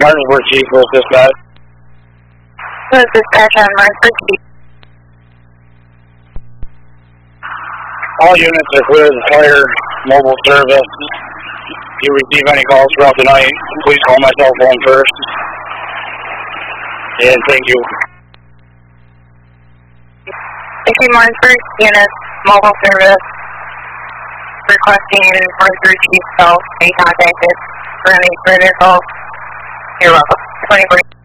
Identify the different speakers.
Speaker 1: Martinsburg Chief, with dispatch.
Speaker 2: With dispatch on Martinsburg Chief.
Speaker 1: All units are clear to fire mobile service. If you receive any calls throughout the night, please call my cell phone first. And thank you.
Speaker 2: Thank you, Martinsburg unit, mobile service. Requesting Martinsburg Chief cell be contacted for any further calls. You're welcome. 24.